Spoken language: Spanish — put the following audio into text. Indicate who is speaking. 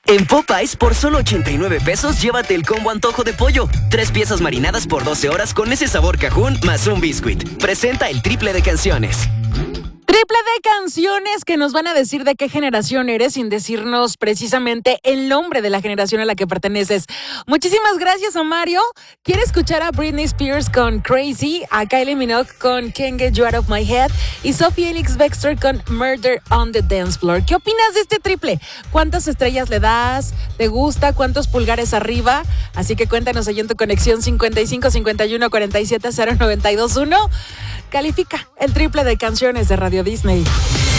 Speaker 1: En Popeyes, por solo 89 pesos, llévate el combo antojo de pollo. 3 piezas marinadas por 12 horas con ese sabor cajún más un biscuit. Presenta el triple de canciones.
Speaker 2: Triple de canciones que nos van a decir de qué generación eres sin decirnos precisamente el nombre de la generación a la que perteneces. Muchísimas gracias, Mario. Quiere escuchar a Britney Spears con Crazy, a Kylie Minogue con Can't Get You Out of My Head y Sophie Ellis-Bextor con Murder on the Dance Floor. ¿Qué opinas de este triple? ¿Cuántas estrellas le das? ¿Te gusta? ¿Cuántos pulgares arriba? Así que cuéntanos ahí en tu conexión 55 51 47 0921. Califica el triple de canciones de Radio Disney.